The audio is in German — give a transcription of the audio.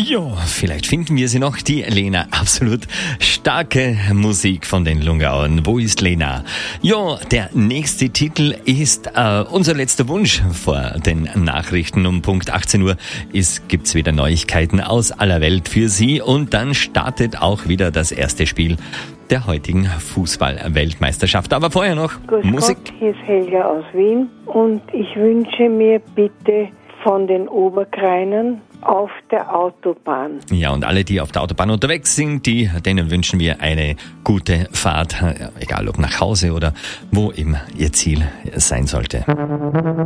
Ja, vielleicht finden wir sie noch, die Lena. Absolut starke Musik von den Lungauern. Wo ist Lena? Ja, der nächste Titel ist unser letzter Wunsch vor den Nachrichten. Um Punkt 18 Uhr gibt's wieder Neuigkeiten aus aller Welt für Sie. Und dann startet auch wieder das erste Spiel der heutigen Fußball-Weltmeisterschaft. Aber vorher noch Grüß Musik. Gott, hier ist Helga aus Wien und ich wünsche mir bitte von den Oberkrainern auf der Autobahn. Ja, und alle, die auf der Autobahn unterwegs sind, denen wünschen wir eine gute Fahrt, egal ob nach Hause oder wo immer ihr Ziel sein sollte.